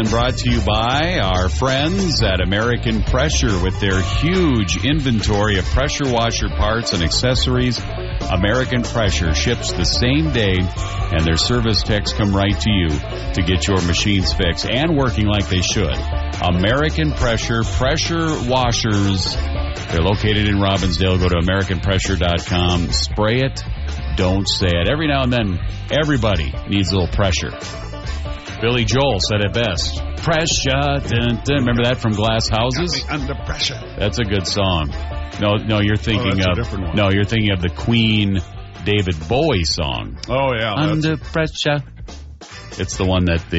and brought to you by our friends at American Pressure with their huge inventory of pressure washer parts and accessories. American Pressure ships the same day, and their service techs come right to you to get your machines fixed and working like they should. American Pressure washers. They're located in Robbinsdale. Go to AmericanPressure.com. Spray it. Don't say it. Every now and then, everybody needs a little pressure. Billy Joel said it best. Pressure. Dun, dun. Remember that from Glass Houses? Under Pressure. That's a good song. No, you're thinking of a different one. No, you're thinking of the Queen David Bowie song. Oh yeah, Under Pressure. It's the one that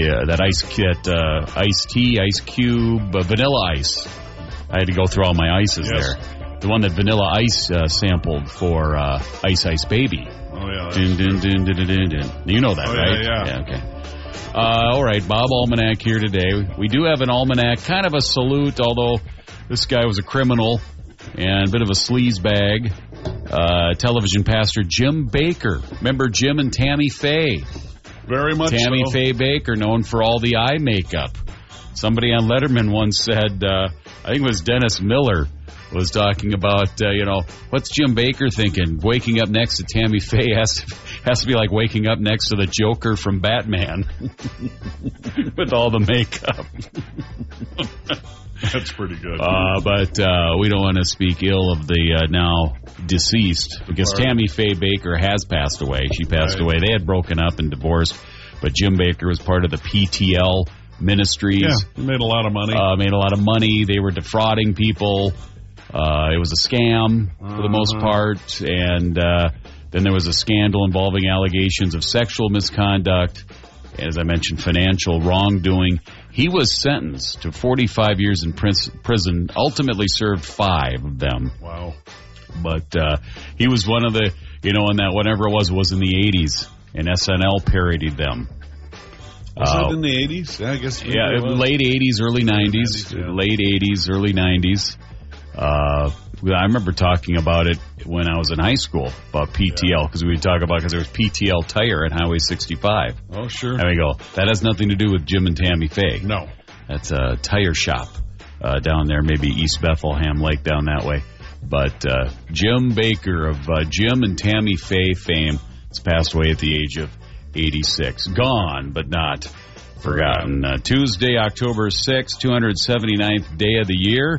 Ice Tea, Ice Cube, Vanilla Ice. I had to go through all my ices there. The one that Vanilla Ice sampled for Ice Ice Baby. Oh yeah. Dun, dun, dun, dun, dun, dun. You know that, right? Yeah. Okay. All right, Bob Almanac here today. We do have an almanac, kind of a salute, although this guy was a criminal and a bit of a sleazebag. Television pastor Jim Bakker. Remember Jim and Tammy Faye? Very much Tammy so. Faye Bakker, known for all the eye makeup. Somebody on Letterman once said, I think it was Dennis Miller, was talking about, what's Jim Bakker thinking? Waking up next to Tammy Faye has to be like waking up next to the Joker from Batman with all the makeup. That's pretty good. But we don't want to speak ill of the now deceased because Tammy Faye Bakker has passed away. She passed away. They had broken up and divorced, but Jim Bakker was part of the PTL Ministries. Yeah, he made a lot of money. They were defrauding people. It was a scam for the most part, and then there was a scandal involving allegations of sexual misconduct, as I mentioned, financial wrongdoing. He was sentenced to 45 years in prison, ultimately served 5 of them. Wow. But he was one of the, in that whatever it was in the 80s, and SNL parodied them. Was that in the 80s? Yeah, I guess. Yeah, late 80s, early 90s. Late 80s, early 90s. I remember talking about it when I was in high school, about PTL, because we would talk about, because there was PTL Tire at Highway 65. Oh, sure. And we go, that has nothing to do with Jim and Tammy Faye. No. That's a tire shop down there, maybe East Bethlehem Lake down that way. But Jim Bakker of Jim and Tammy Faye fame has passed away at the age of 86. Gone, but not forgotten. Tuesday, October 6th, 279th day of the year,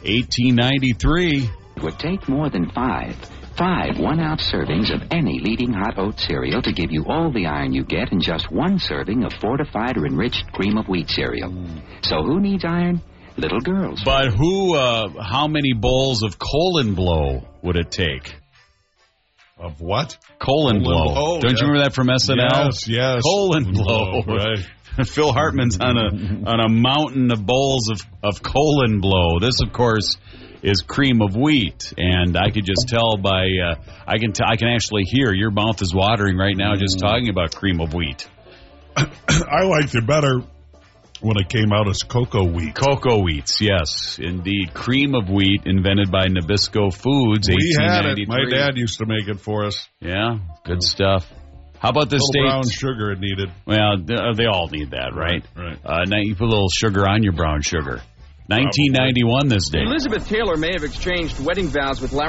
1893. It would take more than five 1-ounce servings of any leading hot oat cereal to give you all the iron you get in just one serving of fortified or enriched cream of wheat cereal. So who needs iron? Little girls. But how many bowls of colon blow would it take? Of what? Colon blow. Oh, Don't you remember that from SNL? Yes. Colon blow. Right. Phil Hartman's on a mountain of bowls of colon blow. This, of course, is cream of wheat, and I could just tell by I can actually hear your mouth is watering right now just talking about cream of wheat. I liked it better when it came out as cocoa wheat. Cocoa wheats, yes, indeed. Cream of wheat invented by Nabisco Foods, we 1893. had it. My dad used to make it for us. Yeah, good stuff. How about the little brown sugar it needed. Well, they all need that, right? Right. Now you put a little sugar on your brown sugar. 1991 this day. Elizabeth Taylor may have exchanged wedding vows with Larry